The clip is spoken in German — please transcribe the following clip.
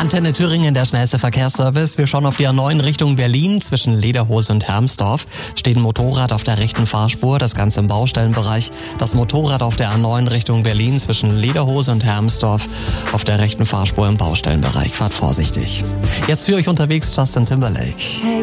Antenne Thüringen, der schnellste Verkehrsservice. Wir schauen auf die A9 Richtung Berlin. Zwischen Lederhose und Hermsdorf steht ein Motorrad auf der rechten Fahrspur, das Ganze im Baustellenbereich. Das Motorrad auf der A9 Richtung Berlin zwischen Lederhose und Hermsdorf auf der rechten Fahrspur im Baustellenbereich. Fahrt vorsichtig. Jetzt für euch unterwegs Justin Timberlake.